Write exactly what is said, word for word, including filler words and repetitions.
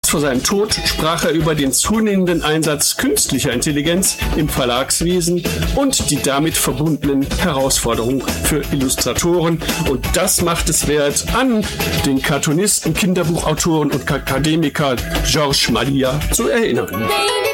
vor seinem Tod sprach er über den zunehmenden Einsatz künstlicher Intelligenz im Verlagswesen und die damit verbundenen Herausforderungen für Illustratoren. Und das macht es wert, an den Cartoonisten, Kinderbuchautoren und Akademiker Georges Malia zu erinnern.